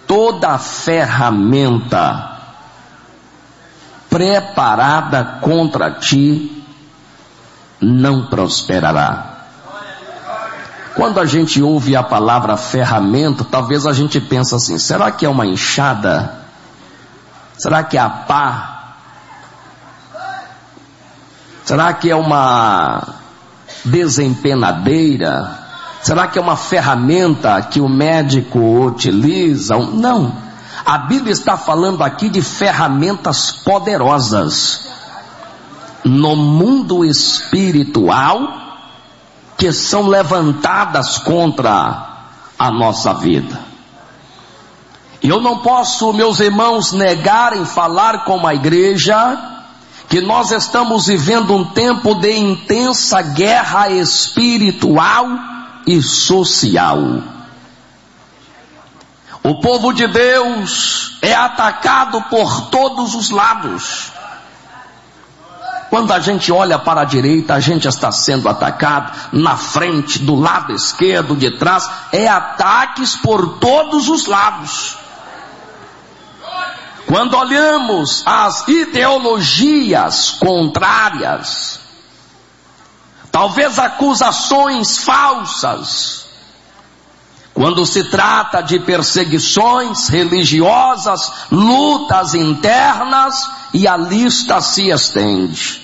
toda ferramenta preparada contra ti não prosperará. Quando a gente ouve a palavra ferramenta, talvez a gente pense assim: será que é uma enxada? Será que é a pá? Será que é uma desempenadeira? Será que é uma ferramenta que o médico utiliza? Não. A Bíblia está falando aqui de ferramentas poderosas no mundo espiritual, que são levantadas contra a nossa vida. Eu não posso, meus irmãos, negar em falar com a igreja que nós estamos vivendo um tempo de intensa guerra espiritual e social. O povo de Deus é atacado por todos os lados. Quando a gente olha para a direita, a gente está sendo atacado, na frente, do lado esquerdo, de trás, ataques por todos os lados. Quando olhamos as ideologias contrárias, talvez acusações falsas, quando se trata de perseguições religiosas, lutas internas, e a lista se estende.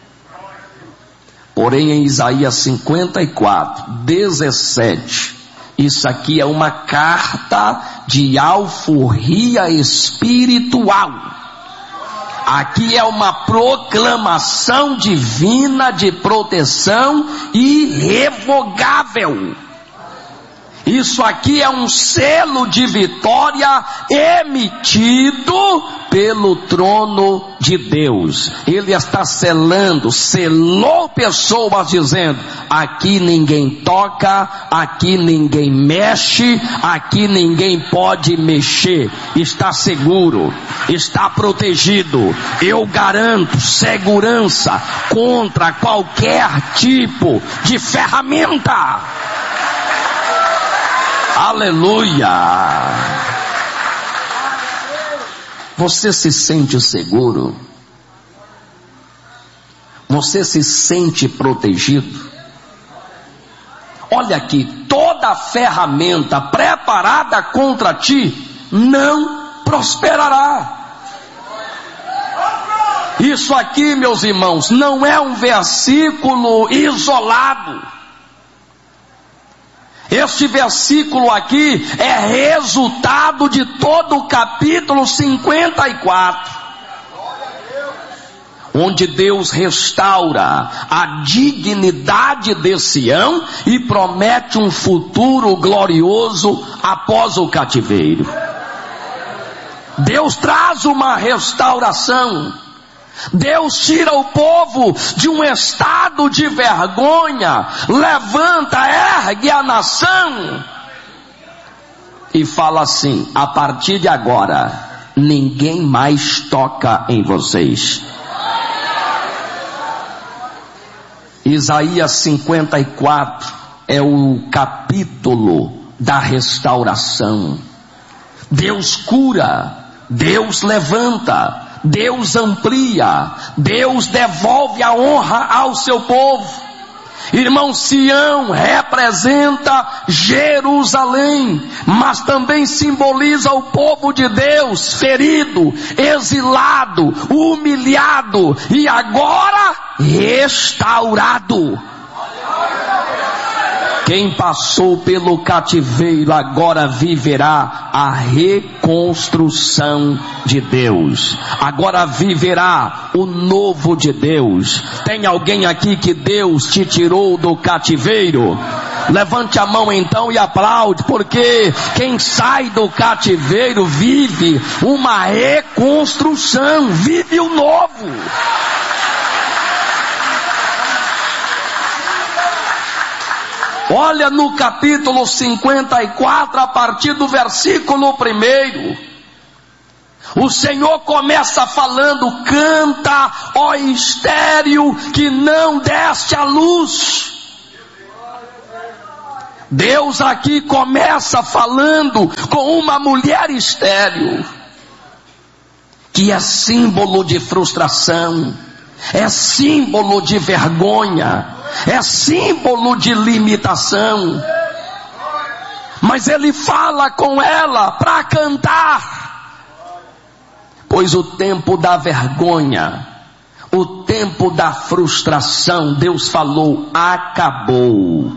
Porém, em Isaías 54, 17, isso aqui é uma carta de alforria espiritual. Aqui é uma proclamação divina de proteção irrevogável. Isso aqui é um selo de vitória emitido pelo trono de Deus. Ele está selou pessoas dizendo: aqui ninguém toca, aqui ninguém mexe, aqui ninguém pode mexer. Está seguro, está protegido. Eu garanto segurança contra qualquer tipo de ferramenta. Aleluia! Você se sente seguro? Você se sente protegido? Olha aqui, toda ferramenta preparada contra ti não prosperará. Isso aqui, meus irmãos, não é um versículo isolado. Este versículo aqui é resultado de todo o capítulo 54, onde Deus restaura a dignidade de Sião e promete um futuro glorioso após o cativeiro. Deus traz uma restauração. Deus tira o povo de um estado de vergonha, levanta, ergue a nação e fala assim: a partir de agora, ninguém mais toca em vocês. Isaías 54 é o capítulo da restauração. Deus cura, Deus levanta, Deus amplia, Deus devolve a honra ao seu povo. Irmão, Sião representa Jerusalém, mas também simboliza o povo de Deus ferido, exilado, humilhado e agora restaurado. Quem passou pelo cativeiro agora viverá a reconstrução de Deus. Agora viverá o novo de Deus. Tem alguém aqui que Deus te tirou do cativeiro? Levante a mão então e aplaude, porque quem sai do cativeiro vive uma reconstrução, vive o novo. Olha no capítulo 54, a partir do versículo 1. O Senhor começa falando: canta, ó estéril, que não deste à luz. Deus aqui começa falando com uma mulher estéril, que é símbolo de frustração, é símbolo de vergonha, é símbolo de limitação. Mas ele fala com ela para cantar, pois o tempo da vergonha, o tempo da frustração, Deus falou, acabou.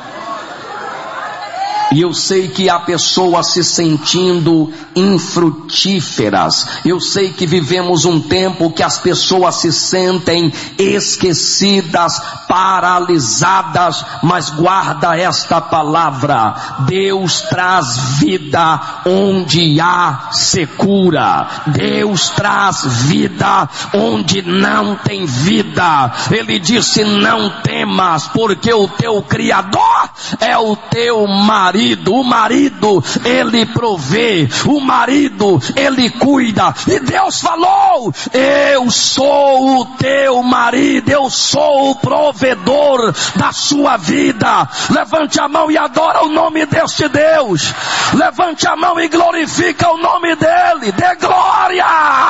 E eu sei que há pessoas se sentindo infrutíferas. Eu sei que vivemos um tempo que as pessoas se sentem esquecidas, paralisadas. Mas guarda esta palavra: Deus traz vida onde há secura. Deus traz vida onde não tem vida. Ele disse: não temas, porque o teu Criador é o teu marido. O marido, ele provê. O marido, ele cuida. E Deus falou: eu sou o teu marido, eu sou o provedor da sua vida. Levante a mão e adora o nome deste Deus. Levante a mão e glorifica o nome dele. Dê glória.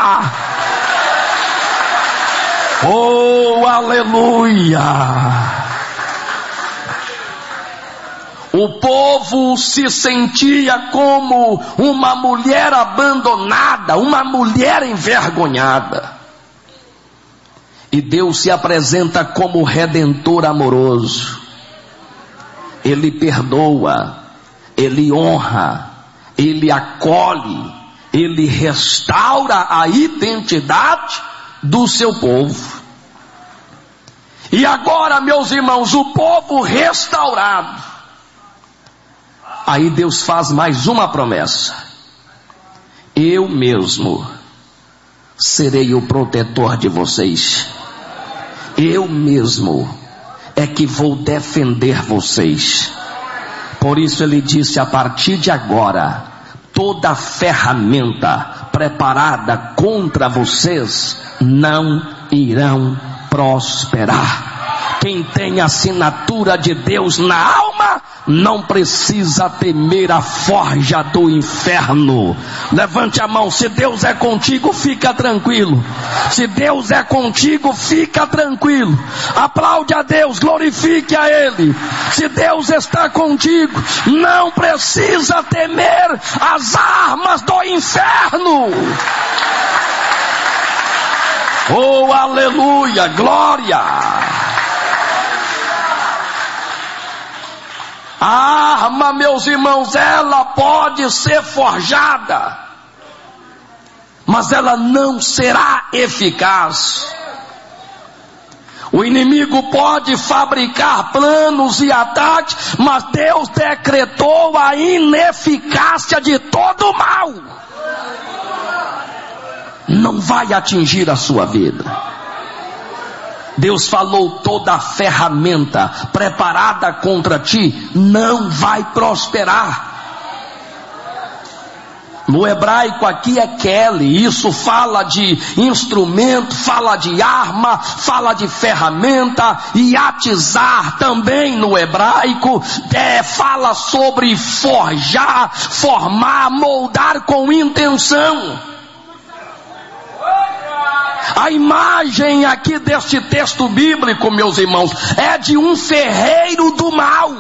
Oh, aleluia. O povo se sentia como uma mulher abandonada, uma mulher envergonhada. E Deus se apresenta como Redentor amoroso. Ele perdoa, Ele honra, Ele acolhe, Ele restaura a identidade do seu povo. E agora, meus irmãos, o povo restaurado, aí Deus faz mais uma promessa: eu mesmo serei o protetor de vocês. Eu mesmo é que vou defender vocês. Por isso ele disse: a partir de agora, toda ferramenta preparada contra vocês não irão prosperar. Quem tem a assinatura de Deus na alma não precisa temer a forja do inferno. Levante a mão. Se Deus é contigo, fica tranquilo. Se Deus é contigo, fica tranquilo. Aplaude a Deus, glorifique a Ele. Se Deus está contigo, não precisa temer as armas do inferno. Oh, aleluia, glória. A arma, meus irmãos, ela pode ser forjada, mas ela não será eficaz. O inimigo pode fabricar planos e ataques, mas Deus decretou a ineficácia de todo o mal. Não vai atingir a sua vida. Deus falou: toda a ferramenta preparada contra ti não vai prosperar. No hebraico aqui é Kelly. Isso fala de instrumento, fala de arma, fala de ferramenta. E atizar também no hebraico fala sobre forjar, formar, moldar com intenção. A imagem aqui deste texto bíblico, meus irmãos, é de um ferreiro do mal,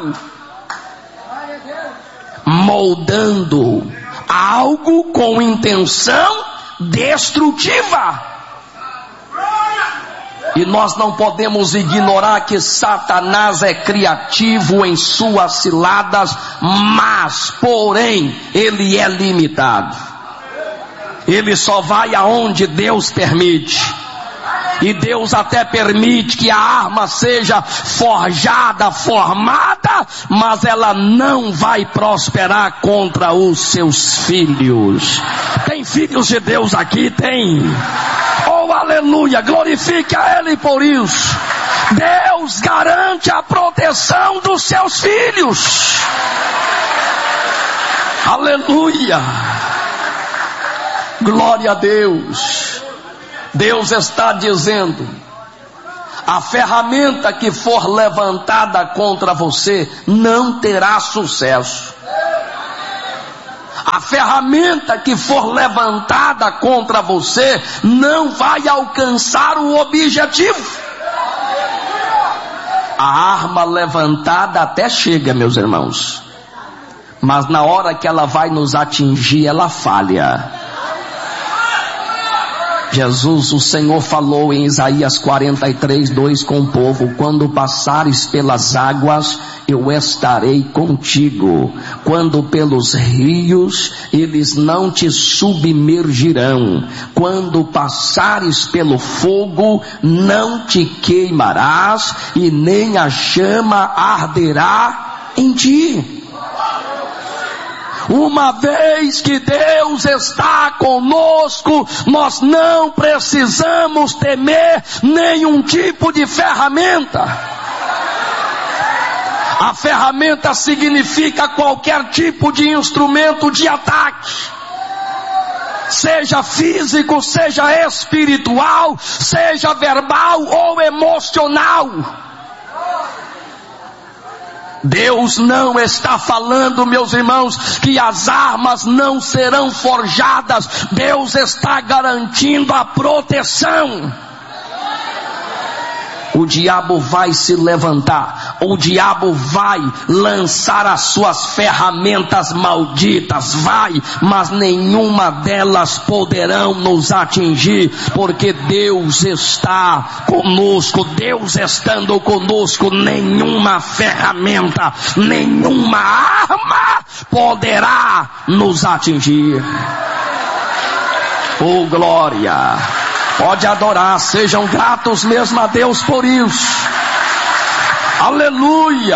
moldando algo com intenção destrutiva. E nós não podemos ignorar que Satanás é criativo em suas ciladas, mas, porém, ele é limitado. Ele só vai aonde Deus permite. E Deus até permite que a arma seja forjada, formada, mas ela não vai prosperar contra os seus filhos. Tem filhos de Deus aqui? Tem. Oh, aleluia, glorifique a Ele por isso. Deus garante a proteção dos seus filhos. Aleluia. Glória a Deus. Deus está dizendo: A ferramenta que for levantada contra você não terá sucesso. A ferramenta que for levantada contra você não vai alcançar o objetivo. A arma levantada até chega, meus irmãos, mas na hora que ela vai nos atingir, ela falha. Jesus, o Senhor, falou em Isaías 43:2 com o povo: quando passares pelas águas, eu estarei contigo. Quando pelos rios, eles não te submergirão. Quando passares pelo fogo, não te queimarás, e nem a chama arderá em ti. Uma vez que Deus está conosco, nós não precisamos temer nenhum tipo de ferramenta. A ferramenta significa qualquer tipo de instrumento de ataque, seja físico, seja espiritual, seja verbal ou emocional. Deus não está falando, meus irmãos, que as armas não serão forjadas. Deus está garantindo a proteção. O diabo vai se levantar, o diabo vai lançar as suas ferramentas malditas, mas nenhuma delas poderão nos atingir, porque Deus está conosco. Deus estando conosco, nenhuma ferramenta, nenhuma arma poderá nos atingir. Oh, glória! Pode adorar, sejam gratos mesmo a Deus por isso. Aleluia!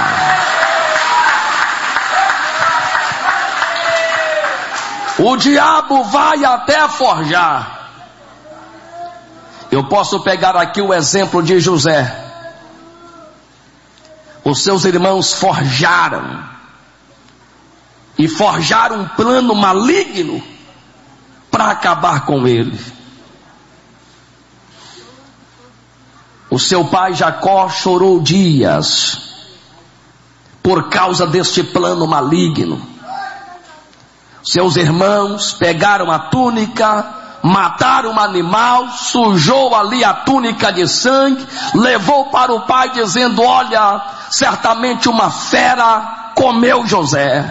O diabo vai até forjar. Eu posso pegar aqui o exemplo de José. Os seus irmãos forjaram um plano maligno para acabar com ele. O seu pai Jacó chorou dias por causa deste plano maligno. Seus irmãos pegaram a túnica, mataram um animal, sujou ali a túnica de sangue, levou para o pai dizendo: olha, certamente uma fera comeu José.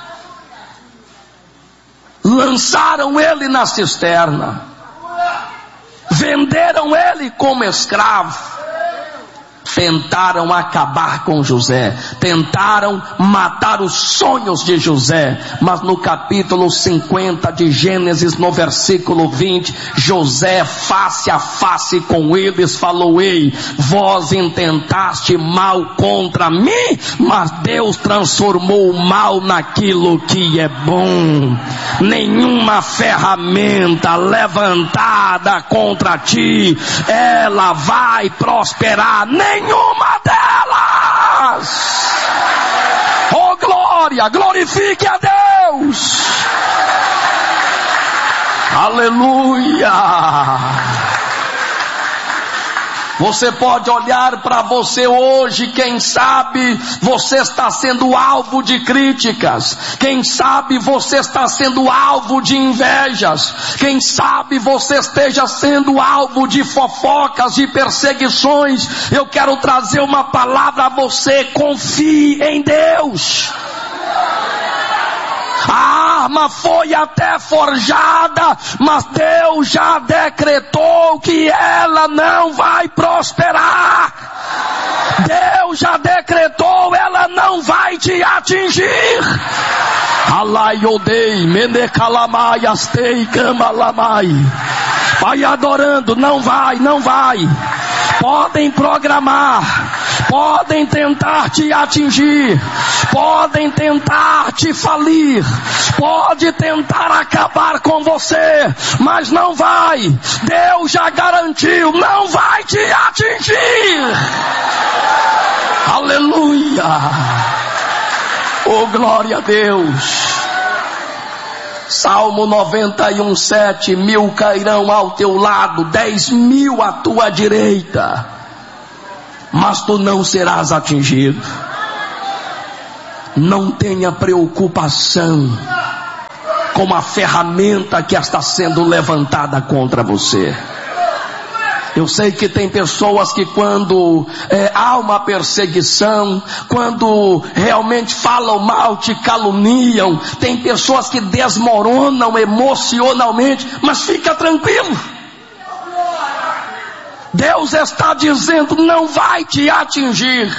Lançaram ele na cisterna. Venderam ele como escravo. Tentaram acabar com José, tentaram matar os sonhos de José, mas no capítulo 50 de Gênesis, no versículo 20, José, face a face com eles, falou: ei, vós intentaste mal contra mim, mas Deus transformou o mal naquilo que é bom. Nenhuma ferramenta levantada contra ti, ela vai prosperar, nenhuma delas. Oh, glória, glorifique a Deus. Aleluia. Você pode olhar para você hoje, quem sabe você está sendo alvo de críticas, quem sabe você está sendo alvo de invejas, quem sabe você esteja sendo alvo de fofocas, de perseguições. Eu quero trazer uma palavra a você: confie em Deus. A arma foi até forjada, mas Deus já decretou que ela não vai prosperar. Deus já decretou, ela não vai te atingir. Alaiodei, menekalamai, astei, kamalamai. Vai adorando, não vai, não vai. Podem programar, podem tentar te atingir, podem tentar te falir, pode tentar acabar com você, mas não vai. Deus já garantiu, não vai te atingir. Aleluia. Oh, glória a Deus. Salmo 91:7, 1000 cairão ao teu lado, 10.000 à tua direita, mas tu não serás atingido. Não tenha preocupação com a ferramenta que está sendo levantada contra você. Eu sei que tem pessoas que quando há uma perseguição, quando realmente falam mal, te caluniam. Tem pessoas que desmoronam emocionalmente, mas fica tranquilo. Deus está dizendo, não vai te atingir.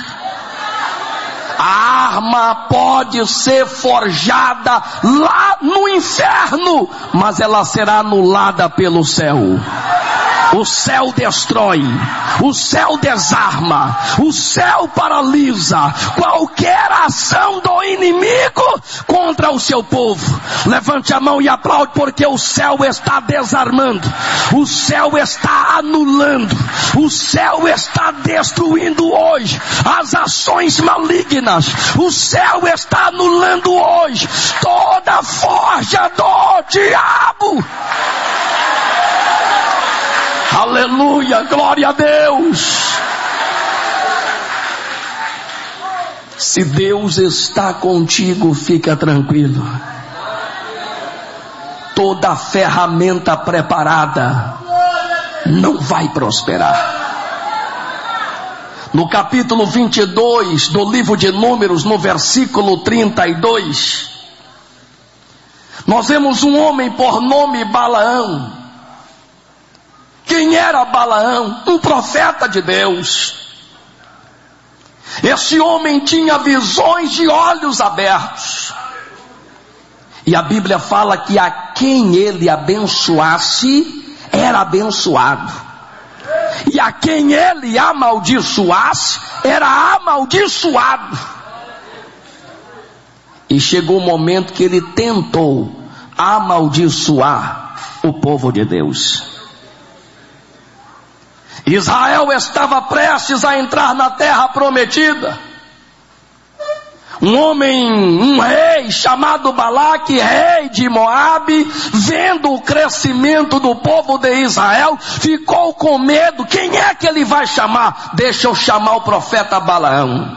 A arma pode ser forjada lá no inferno, mas ela será anulada pelo céu. O céu destrói, o céu desarma, o céu paralisa qualquer ação do inimigo contra o seu povo. Levante a mão e aplaude, porque o céu está desarmando, o céu está anulando, o céu está destruindo hoje as ações malignas. O céu está anulando hoje toda forja do diabo. Aleluia, glória a Deus. Se Deus está contigo, fica tranquilo. Toda ferramenta preparada não vai prosperar. No capítulo 22 do livro de Números, no versículo 32, nós vemos um homem por nome Balaão. Quem era Balaão? Um profeta de Deus. Esse homem tinha visões de olhos abertos. E a Bíblia fala que a quem ele abençoasse, era abençoado. E a quem ele amaldiçoasse, era amaldiçoado. E chegou o momento que ele tentou amaldiçoar o povo de Deus. Israel estava prestes a entrar na terra prometida. Um rei chamado Balaque, rei de Moabe, vendo o crescimento do povo de Israel, ficou com medo. Quem é que ele vai chamar? Deixa eu chamar o profeta Balaão.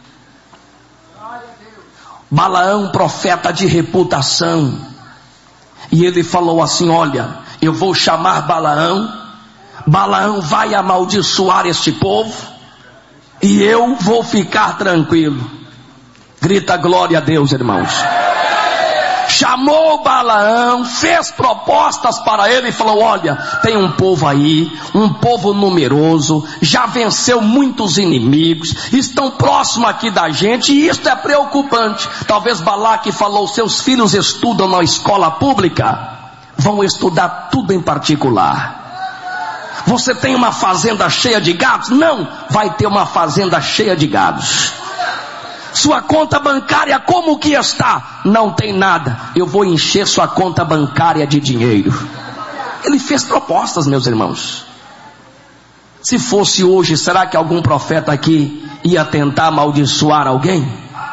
Balaão, profeta de reputação. E ele falou assim, olha, eu vou chamar Balaão. Balaão vai amaldiçoar este povo e eu vou ficar tranquilo. Grita glória a Deus, irmãos. Chamou Balaão, fez propostas para ele e falou, olha, tem um povo aí, um povo numeroso, já venceu muitos inimigos, estão próximos aqui da gente e isso é preocupante. Talvez Balaque falou, seus filhos estudam na escola pública, vão estudar tudo em particular. Você tem uma fazenda cheia de gados? Não, vai ter uma fazenda cheia de gados. Sua conta bancária como que está? Não tem nada. Eu vou encher sua conta bancária de dinheiro. Ele fez propostas, meus irmãos. Se fosse hoje, será que algum profeta aqui ia tentar amaldiçoar alguém?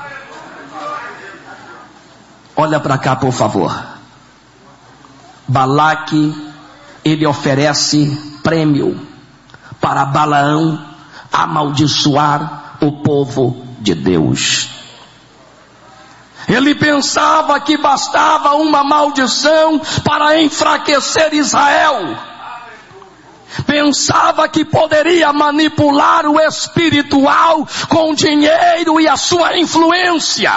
Olha para cá, por favor. Balaque, ele oferece prêmio para Balaão amaldiçoar o povo de Deus. Ele pensava que bastava uma maldição para enfraquecer Israel. Pensava que poderia manipular o espiritual com dinheiro e a sua influência.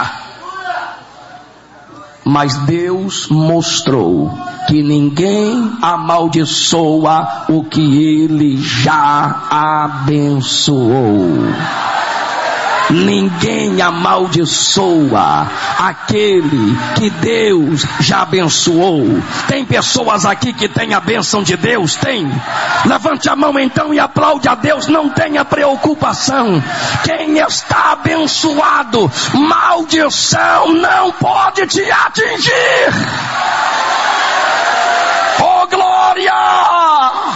Mas Deus mostrou que ninguém amaldiçoa o que Ele já abençoou. Ninguém amaldiçoa aquele que Deus já abençoou. Tem pessoas aqui que têm a bênção de Deus? Tem. Levante a mão então e aplaude a Deus. Não tenha preocupação. Quem está abençoado, maldição não pode te atingir. Oh glória!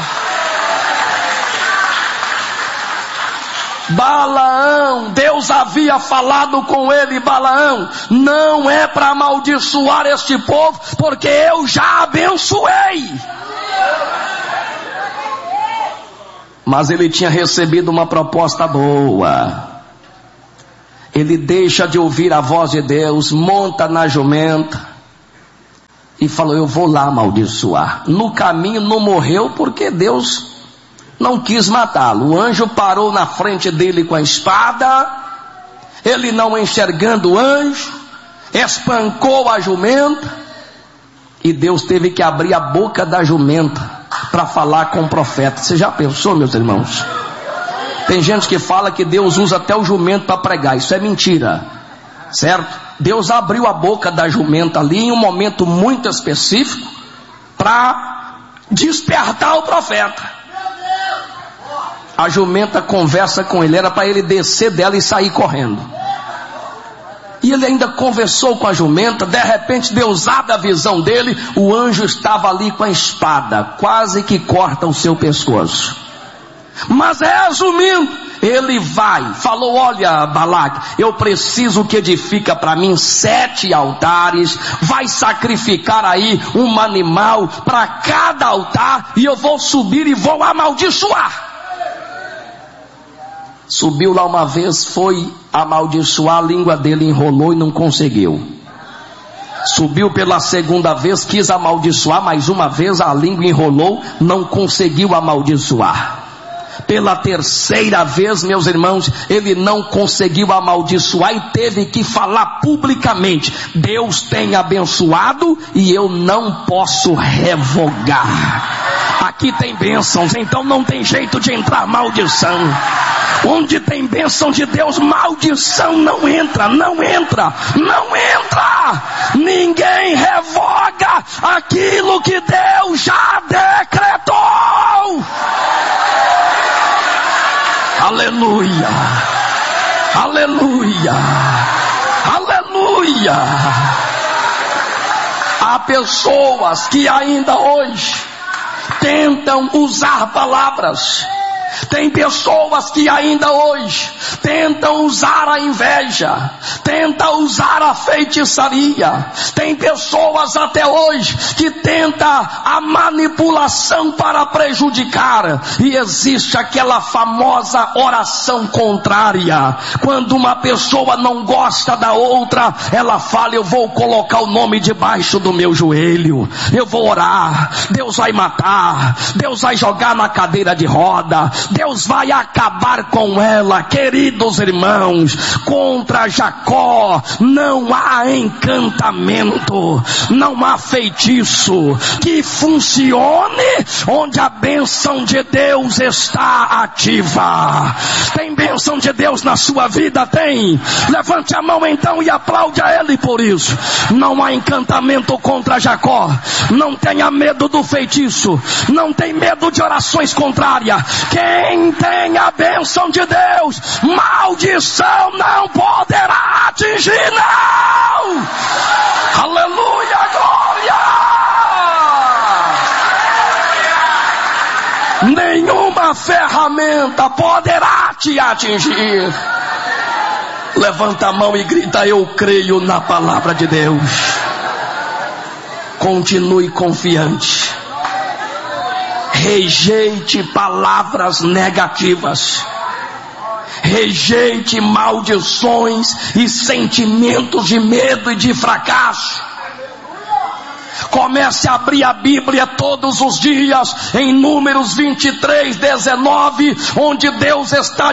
Balaão, Deus havia falado com ele, Balaão, não é para amaldiçoar este povo, porque eu já abençoei. Mas ele tinha recebido uma proposta boa. Ele deixa de ouvir a voz de Deus, monta na jumenta e falou: eu vou lá amaldiçoar. No caminho não morreu porque Deus não quis matá-lo. O anjo parou na frente dele com a espada. Ele, não enxergando o anjo, espancou a jumenta. E Deus teve que abrir a boca da jumenta para falar com o profeta. Você já pensou, meus irmãos? Tem gente que fala que Deus usa até o jumento para pregar. Isso é mentira, certo? Deus abriu a boca da jumenta ali em um momento muito específico para despertar o profeta. A jumenta conversa com ele, era para ele descer dela e sair correndo. E ele ainda conversou com a jumenta. De repente Deus abre a visão dele. O anjo estava ali com a espada, quase que corta o seu pescoço. Mas resumindo, ele vai, falou: olha, Balaque, eu preciso que edifica para mim 7 altares, vai sacrificar aí um animal para cada altar, e eu vou subir e vou amaldiçoar. Subiu lá uma vez, foi amaldiçoar, a língua dele enrolou e não conseguiu. Subiu pela segunda vez, quis amaldiçoar mais uma vez, a língua enrolou, não conseguiu amaldiçoar. Pela terceira vez, meus irmãos, ele não conseguiu amaldiçoar e teve que falar publicamente: Deus tem abençoado e eu não posso revogar. Aqui tem bênçãos, então não tem jeito de entrar maldição. Onde tem bênção de Deus, maldição não entra, não entra, não entra. Ninguém revoga aquilo que Deus já decretou. Aleluia, aleluia, aleluia. Há pessoas que ainda hoje tentam usar palavras. Tem pessoas que ainda hoje tentam usar a inveja, tentam usar a feitiçaria. Tem pessoas até hoje que tentam a manipulação para prejudicar. E existe aquela famosa oração contrária. Quando uma pessoa não gosta da outra, ela fala: eu vou colocar o nome debaixo do meu joelho, eu vou orar, Deus vai matar, Deus vai jogar na cadeira de roda, Deus vai acabar com ela. Queridos irmãos, contra Jacó não há encantamento, não há feitiço que funcione onde a bênção de Deus está ativa. Tem bênção de Deus na sua vida? Tem. Levante a mão então e aplaude a Ele por isso. Não há encantamento contra Jacó. Não tenha medo do feitiço, não tem medo de orações contrárias. Quem tem a bênção de Deus, maldição não poderá atingir, não. Aleluia, glória. Nenhuma ferramenta poderá te atingir. Levanta a mão e grita: eu creio na palavra de Deus. Continue confiante. Rejeite palavras negativas. Rejeite maldições e sentimentos de medo e de fracasso. Comece a abrir a Bíblia todos os dias em Números 23:19, onde Deus está